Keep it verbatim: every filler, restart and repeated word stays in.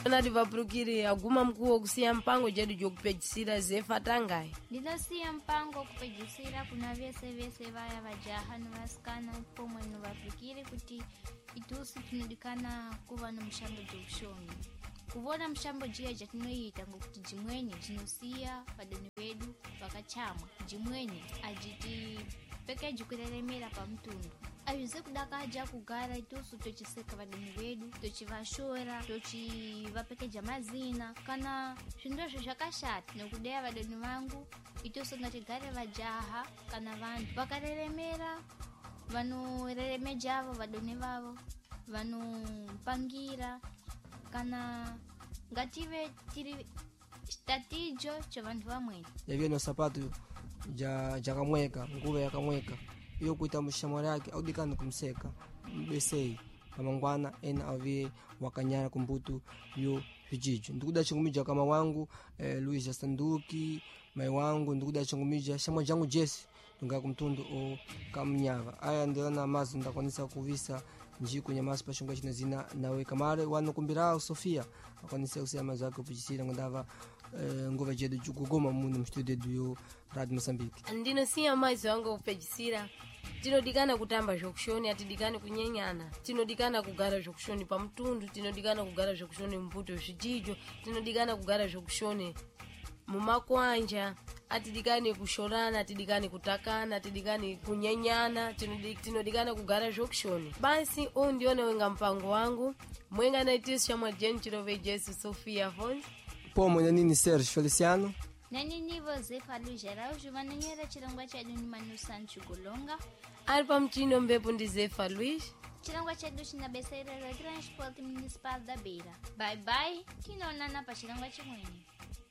Nadi vapurukiri aguma mkuu kusiya mpango jedu jokupejisira zefa tangai. Ndinosiya mpango kupejisira kuna vyese vyese vaya vajaha nuvasikana pomwe nuvapurukiri kuti itusi tunadikana kuva na mshambo jokushoni. Kuvona mshambo jia jatinoyita ngokuti jimwenye jinosiya vadani vedu vakachamwa. Jimwenye ajiti peke jukurelemera pa mtundu. Ayuze kudaka aja kugara itusu tochiseka vadani vedu, tochivashora, tochivapekeja mazina, kana shindosho shakashati nokudea vadani vangu, itusu ngatigare vajaha, kana vandu. Vakarelemera, vanu relemejavo vadani vavo, vanu pangira, kana ngative tiri statijo cha vandu vamweni. Yavye no sapato ja jakamweka, nguve yakamweka. Iyo kuita mshamwari yake au dikana kumseka mbesei pamangwana ena avye wakanyara kumbutu yo vijiju. Ndukuda chingumija kama wangu eh, Luisa Sanduki mai wangu ndukuda chingumija shamwa jangu Jesse tunga kumtundu o kamnyava. Aya ndilana mazu ndakwanisa kuvisa njiku nyamasi pashunga china zina nawe kamare wano kumbirao Sofia akwanisa kusiya mazu wake upichisira ngondava Uh, ngova jedu jukugoma munu mstudio duyo Radio Mozambique. Ndino siya mazu wangu upejisira. Tinodikana kutamba jokushoni, atidikane kunyenyana. Tinodikana kugara jokushoni pa mtundu, tinodikana kugara jokushoni mputo shijijo, tinodikana kugara jokushoni mumakwanja, atidikane kushorana, atidikane kutakana, atidikane kunyenyana, tinodikana kugara jokushoni. Basi o ndione wenga mpango wangu, mwenga naitisu shamwa Jen Chirove Jesu Sofia Fons. Pomo nini Serge Feliciano. Nani nivo Zefa Luis Araujo vananyera chirangwa chedu ni Manu Sancho Golonga. Alpa mchino mbepo ndi Zefa Luis. Chirangwa chedu china besaira za Transport Municipal da Beira. Bye bye, tinaonana pa chirangwa chimweni.